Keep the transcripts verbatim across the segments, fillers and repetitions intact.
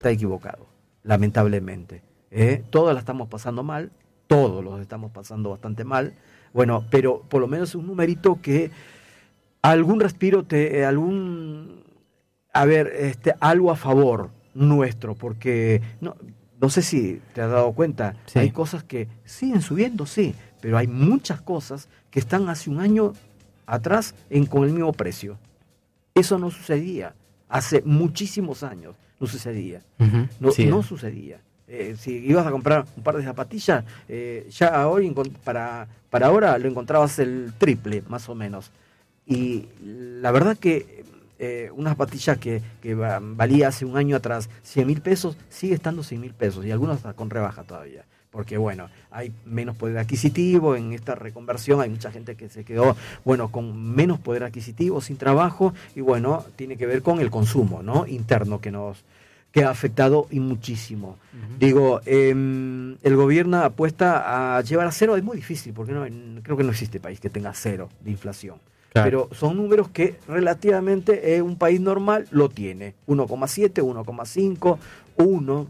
está equivocado, lamentablemente. ¿eh? Todos la estamos pasando mal, todos los estamos pasando bastante mal, bueno, pero por lo menos un numerito que algún respiro, te, algún, a ver, este, algo a favor nuestro, porque no, no sé si te has dado cuenta, sí. Hay cosas que siguen subiendo, sí, pero hay muchas cosas que están hace un año atrás en, con el mismo precio. Eso no sucedía, hace muchísimos años no sucedía, uh-huh. no, sí. no sucedía. Eh, si ibas a comprar un par de zapatillas, eh, ya hoy para, para ahora lo encontrabas el triple, más o menos. Y la verdad que eh, una zapatilla que, que valía hace un año atrás cien mil pesos, sigue estando cien mil pesos, y algunos hasta con rebaja todavía. Porque, bueno, hay menos poder adquisitivo en esta reconversión, hay mucha gente que se quedó, bueno, con menos poder adquisitivo, sin trabajo, y bueno, tiene que ver con el consumo, ¿no? Interno que nos... que ha afectado y muchísimo. Uh-huh. Digo, eh, el gobierno apuesta a llevar a cero, es muy difícil, porque no, creo que no existe país que tenga cero de inflación. Claro. Pero son números que relativamente eh, un país normal lo tiene. uno coma siete, uno coma cinco, uno.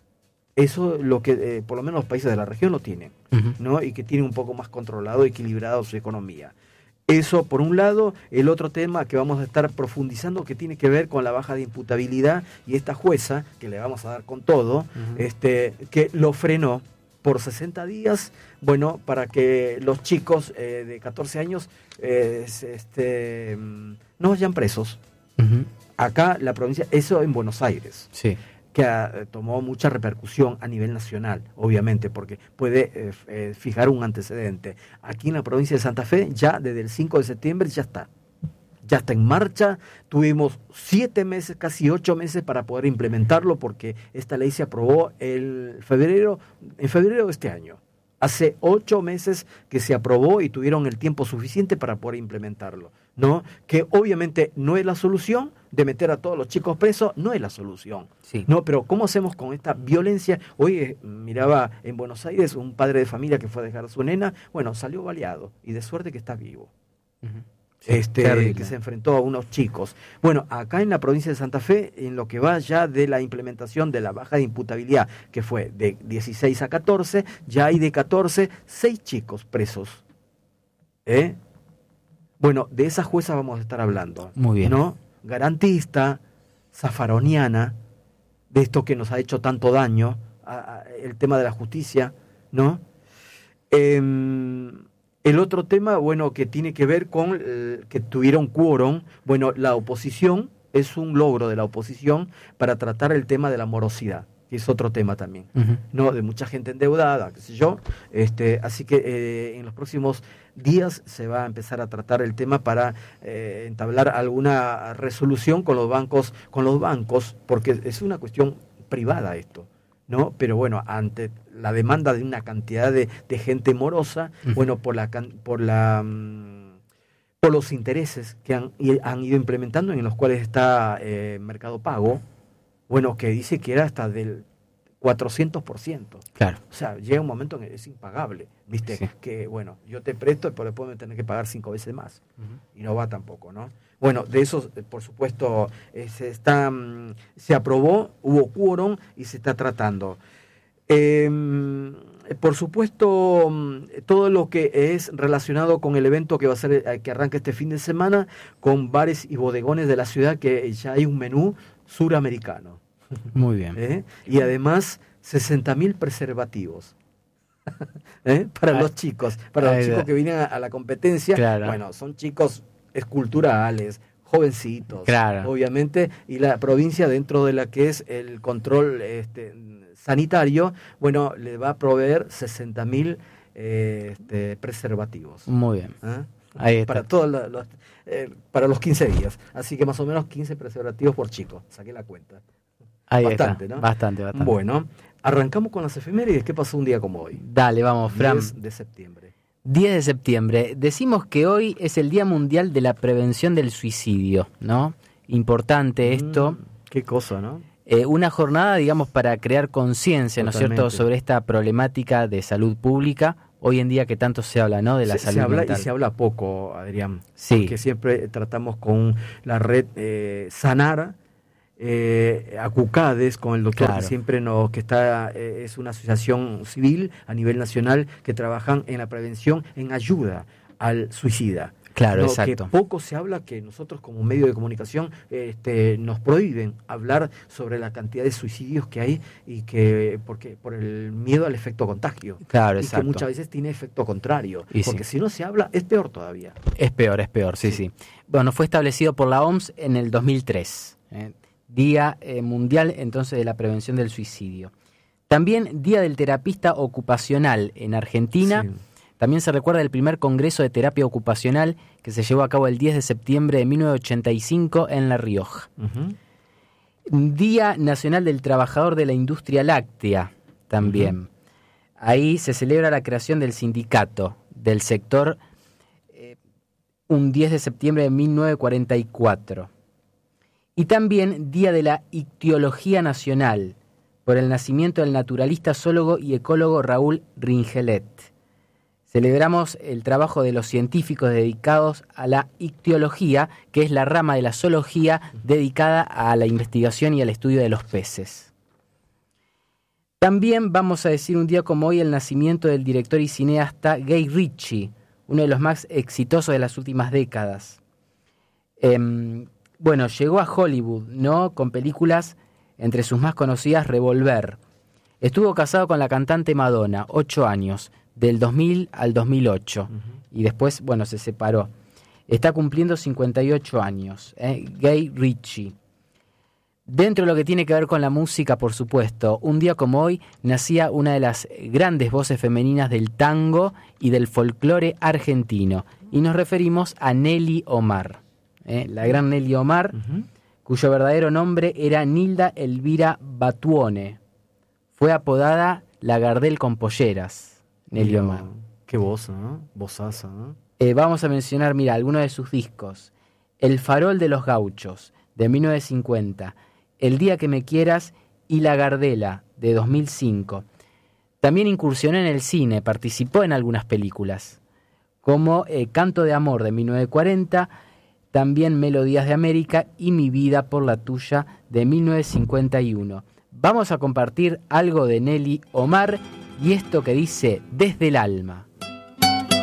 Eso es lo que eh, por lo menos los países de la región lo tienen, uh-huh. ¿no? Y que tienen un poco más controlado, equilibrado su economía. Eso por un lado. El otro tema que vamos a estar profundizando, que tiene que ver con la baja de imputabilidad, y esta jueza, que le vamos a dar con todo, uh-huh. este, que lo frenó por sesenta días, bueno, para que los chicos eh, de catorce años eh, este, no vayan presos. Uh-huh. Acá la provincia, eso en Buenos Aires. Sí. Que uh, tomó mucha repercusión a nivel nacional, obviamente, porque puede eh, eh, fijar un antecedente. Aquí en la provincia de Santa Fe, ya desde el cinco de septiembre ya está. Ya está en marcha. Tuvimos siete meses, casi ocho meses para poder implementarlo, porque esta ley se aprobó el febrero, en febrero de este año. Hace ocho meses que se aprobó y tuvieron el tiempo suficiente para poder implementarlo, ¿no? Que obviamente no es la solución de meter a todos los chicos presos, no es la solución. Sí. No, pero ¿cómo hacemos con esta violencia? Hoy eh, miraba en Buenos Aires un padre de familia que fue a dejar a su nena, bueno, salió baleado y de suerte que está vivo. Uh-huh. Sí, este, que se enfrentó a unos chicos. Bueno, acá en la provincia de Santa Fe, en lo que va ya de la implementación de la baja de imputabilidad, que fue de dieciséis a catorce, ya hay de catorce, seis chicos presos. ¿Eh? Bueno, de esa jueza vamos a estar hablando. Muy bien. ¿No? Garantista, zafaroniana, de esto que nos ha hecho tanto daño, a, a, el tema de la justicia, ¿no? Eh, El otro tema, bueno, que tiene que ver con eh, que tuvieron quórum, bueno, la oposición, es un logro de la oposición para tratar el tema de la morosidad, que es otro tema también, uh-huh. ¿no? De mucha gente endeudada, qué sé yo, este, así que eh, en los próximos días se va a empezar a tratar el tema para eh, entablar alguna resolución con los bancos, con los bancos, porque es una cuestión privada esto, ¿no? Pero bueno, ante la demanda de una cantidad de, de gente morosa, uh-huh. bueno, por la por la por los intereses que han, han ido implementando, en los cuales está eh, Mercado Pago, bueno, que dice que era hasta del cuatrocientos por ciento. Claro. O sea, llega un momento en que es impagable, ¿viste? Sí. Que, bueno, yo te presto, pero después me tenés que pagar cinco veces más. Uh-huh. Y no va tampoco, ¿no? Bueno, de eso, por supuesto, eh, se está, se aprobó, hubo quórum y se está tratando. Eh, por supuesto, todo lo que es relacionado con el evento que va a ser, que arranca este fin de semana, con bares y bodegones de la ciudad, que ya hay un menú suramericano. Muy bien. ¿Eh? Y además, sesenta mil preservativos. ¿Eh? Para Ay. los chicos, para Ay, los chicos que vienen a, a la competencia. Claro. Bueno, son chicos esculturales, jovencitos, claro. obviamente, y la provincia, dentro de la que es el control este, sanitario, bueno, le va a proveer sesenta mil eh, este, preservativos. Muy bien. ¿Eh? Ahí está. Para, todos los, los, eh, para los quince días. Así que más o menos quince preservativos por chico. Saqué la cuenta. Ahí bastante, está. ¿no? Bastante, bastante. Bueno, arrancamos con las efemérides. ¿Qué pasó un día como hoy? Dale, vamos, Fran. diez de septiembre. diez de septiembre. Decimos que hoy es el Día Mundial de la Prevención del Suicidio, ¿no? Importante esto. Mm, qué cosa, ¿no? Eh, una jornada, digamos, para crear conciencia, ¿no es cierto?, sobre esta problemática de salud pública, hoy en día que tanto se habla, ¿no?, de la se, salud se habla mental. Y se habla poco, Adrián. Sí. Porque siempre tratamos con la red eh, Sanar, eh, ACUCADES, con el doctor Claro. que siempre nos, que está, eh, es una asociación civil a nivel nacional que trabajan en la prevención, en ayuda al suicida. Claro, No, exacto. que poco se habla, que nosotros como medio de comunicación este, nos prohíben hablar sobre la cantidad de suicidios que hay y que porque por el miedo al efecto contagio. Claro, y exacto. que muchas veces tiene efecto contrario. Y porque sí. si no se habla, es peor todavía. Es peor, es peor, sí, sí. sí. Bueno, fue establecido por la O M S en el dos mil tres, ¿eh? Día eh, Mundial entonces de la Prevención del Suicidio. También Día del Terapista Ocupacional en Argentina. Sí. También se recuerda el primer Congreso de Terapia Ocupacional que se llevó a cabo el diez de septiembre de mil novecientos ochenta y cinco en La Rioja. Uh-huh. Día Nacional del Trabajador de la Industria Láctea también. Uh-huh. Ahí se celebra la creación del sindicato del sector eh, un diez de septiembre de mil novecientos cuarenta y cuatro. Y también Día de la Ictiología Nacional, por el nacimiento del naturalista, zoólogo y ecólogo Raúl Ringelet. Celebramos el trabajo de los científicos dedicados a la ictiología, que es la rama de la zoología dedicada a la investigación y al estudio de los peces. También vamos a decir un día como hoy el nacimiento del director y cineasta Guy Ritchie, uno de los más exitosos de las últimas décadas. Eh, bueno, llegó a Hollywood, ¿no? Con películas entre sus más conocidas, Revolver. Estuvo casado con la cantante Madonna, ocho años, del dos mil al dos mil ocho, uh-huh. Y después, bueno, se separó. Está cumpliendo cincuenta y ocho años, ¿eh? Guy Ritchie. Dentro de lo que tiene que ver con la música, por supuesto, un día como hoy nacía una de las grandes voces femeninas del tango y del folclore argentino, y nos referimos a Nelly Omar, ¿eh? La gran Nelly Omar, uh-huh. Cuyo verdadero nombre era Nilda Elvira Batuone. Fue apodada la Gardel con polleras. Nelly Mira, Omar. Qué voz, ¿no? Vozaza, ¿no? Eh, vamos a mencionar, mira, algunos de sus discos. El Farol de los Gauchos, de mil novecientos cincuenta. El Día que me quieras y La Gardela, de dos mil cinco. También incursionó en el cine, participó en algunas películas, como eh, Canto de Amor, de mil novecientos cuarenta, también Melodías de América y Mi vida por la tuya, de mil novecientos cincuenta y uno. Vamos a compartir algo de Nelly Omar y esto que dice Desde el alma.